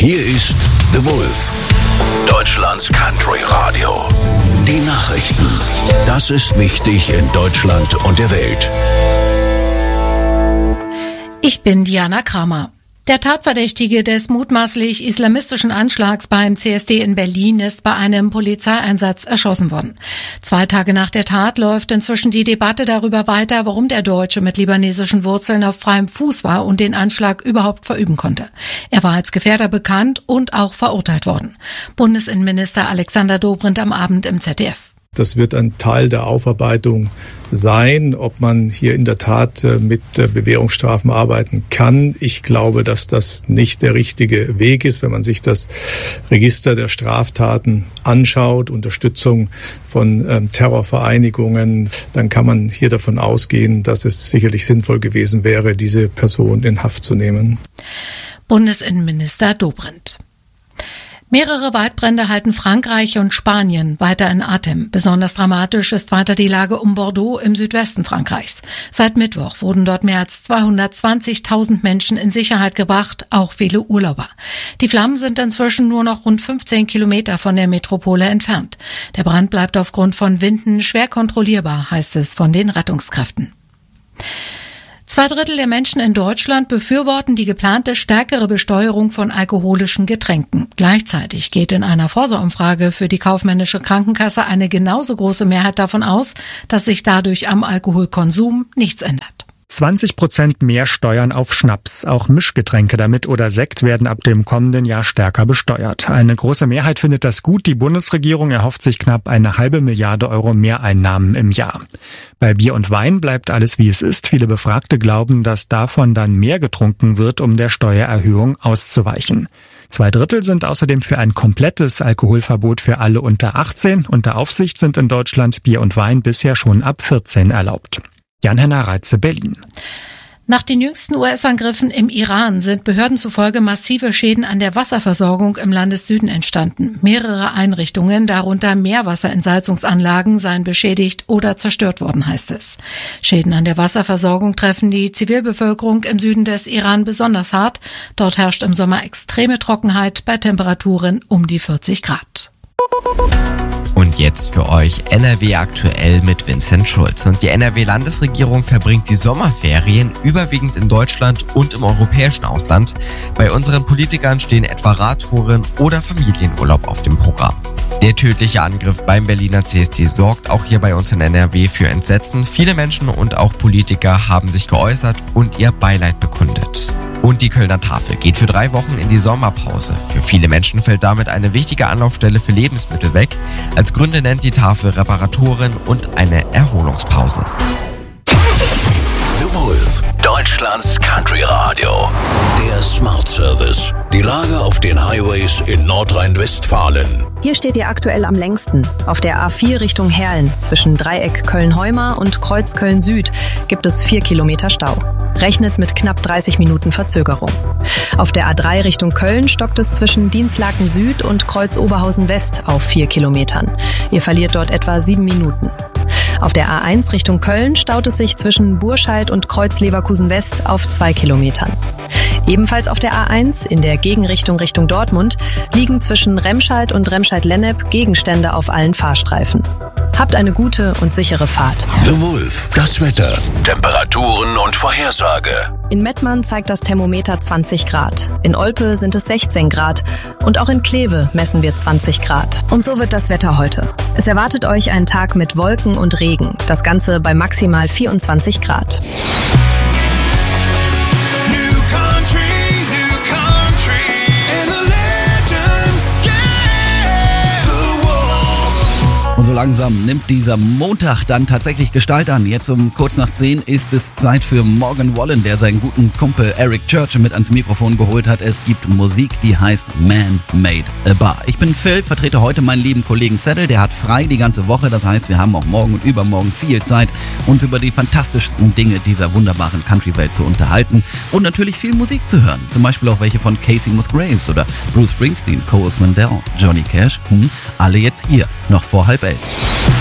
Hier ist The Wolf, Deutschlands Country Radio. Die Nachrichten. Das ist wichtig in Deutschland und der Welt. Ich bin Diana Kramer. Der Tatverdächtige des mutmaßlich islamistischen Anschlags beim CSD in Berlin ist bei einem Polizeieinsatz erschossen worden. 2 Tage nach der Tat läuft inzwischen die Debatte darüber weiter, warum der Deutsche mit libanesischen Wurzeln auf freiem Fuß war und den Anschlag überhaupt verüben konnte. Er war als Gefährder bekannt und auch verurteilt worden. Bundesinnenminister Alexander Dobrindt am Abend im ZDF. Das wird ein Teil der Aufarbeitung sein, ob man hier in der Tat mit Bewährungsstrafen arbeiten kann. Ich glaube, dass das nicht der richtige Weg ist, wenn man sich das Register der Straftaten anschaut, Unterstützung von Terrorvereinigungen, dann kann man hier davon ausgehen, dass es sicherlich sinnvoll gewesen wäre, diese Person in Haft zu nehmen. Bundesinnenminister Dobrindt. Mehrere Waldbrände halten Frankreich und Spanien weiter in Atem. Besonders dramatisch ist weiter die Lage um Bordeaux im Südwesten Frankreichs. Seit Mittwoch wurden dort mehr als 220.000 Menschen in Sicherheit gebracht, auch viele Urlauber. Die Flammen sind inzwischen nur noch rund 15 Kilometer von der Metropole entfernt. Der Brand bleibt aufgrund von Winden schwer kontrollierbar, heißt es von den Rettungskräften. 2/3 der Menschen in Deutschland befürworten die geplante stärkere Besteuerung von alkoholischen Getränken. Gleichzeitig geht in einer Forsa-Umfrage für die kaufmännische Krankenkasse eine genauso große Mehrheit davon aus, dass sich dadurch am Alkoholkonsum nichts ändert. 20% mehr Steuern auf Schnaps. Auch Mischgetränke damit oder Sekt werden ab dem kommenden Jahr stärker besteuert. Eine große Mehrheit findet das gut. Die Bundesregierung erhofft sich knapp 1,5 Milliarde Euro Mehreinnahmen im Jahr. Bei Bier und Wein bleibt alles wie es ist. Viele Befragte glauben, dass davon dann mehr getrunken wird, um der Steuererhöhung auszuweichen. 2/3 sind außerdem für ein komplettes Alkoholverbot für alle unter 18. Unter Aufsicht sind in Deutschland Bier und Wein bisher schon ab 14 erlaubt. Jan-Henner Reitze, Berlin. Nach den jüngsten US-Angriffen im Iran sind Behörden zufolge massive Schäden an der Wasserversorgung im Landessüden entstanden. Mehrere Einrichtungen, darunter Meerwasserentsalzungsanlagen, seien beschädigt oder zerstört worden, heißt es. Schäden an der Wasserversorgung treffen die Zivilbevölkerung im Süden des Iran besonders hart. Dort herrscht im Sommer extreme Trockenheit bei Temperaturen um die 40 Grad. Und jetzt für euch NRW aktuell mit Vincent Schulz. Und die NRW-Landesregierung verbringt die Sommerferien überwiegend in Deutschland und im europäischen Ausland. Bei unseren Politikern stehen etwa Radtouren oder Familienurlaub auf dem Programm. Der tödliche Angriff beim Berliner CSD sorgt auch hier bei uns in NRW für Entsetzen. Viele Menschen und auch Politiker haben sich geäußert und ihr Beileid bekundet. Und die Kölner Tafel geht für 3 Wochen in die Sommerpause. Für viele Menschen fällt damit eine wichtige Anlaufstelle für Lebensmittel weg. Als Gründe nennt die Tafel Reparaturen und eine Erholungspause. The Wolf, Deutschlands Country Radio. Der Smart Service. Die Lage auf den Highways in Nordrhein-Westfalen. Hier steht ihr aktuell am längsten. Auf der A4 Richtung Herlen zwischen Dreieck Köln-Heumar und Kreuz Köln-Süd gibt es 4 Kilometer Stau. Rechnet mit knapp 30 Minuten Verzögerung. Auf der A3 Richtung Köln stockt es zwischen Dienstlaken Süd und Kreuz Oberhausen West auf 4 Kilometern. Ihr verliert dort etwa 7 Minuten. Auf der A1 Richtung Köln staut es sich zwischen Burscheid und Kreuz Leverkusen West auf 2 Kilometern. Ebenfalls auf der A1 in der Gegenrichtung Richtung Dortmund liegen zwischen Remscheid und Remscheid-Lennep Gegenstände auf allen Fahrstreifen. Habt eine gute und sichere Fahrt. The Wolf, das Wetter, Temperaturen und Vorhersage. In Mettmann zeigt das Thermometer 20 Grad. In Olpe sind es 16 Grad. Und auch in Kleve messen wir 20 Grad. Und so wird das Wetter heute. Es erwartet euch ein Tag mit Wolken und Regen. Das Ganze bei maximal 24 Grad. Und so langsam nimmt dieser Montag dann tatsächlich Gestalt an. Jetzt um kurz nach 10 ist es Zeit für Morgan Wallen, der seinen guten Kumpel Eric Church mit ans Mikrofon geholt hat. Es gibt Musik, die heißt Man Made a Bar. Ich bin Phil, vertrete heute meinen lieben Kollegen Settle. Der hat frei die ganze Woche. Das heißt, wir haben auch morgen und übermorgen viel Zeit, uns über die fantastischsten Dinge dieser wunderbaren Country-Welt zu unterhalten und natürlich viel Musik zu hören. Zum Beispiel auch welche von Casey Musgraves oder Bruce Springsteen, Coles Mandel, Johnny Cash. Alle jetzt hier, noch vor 10:30.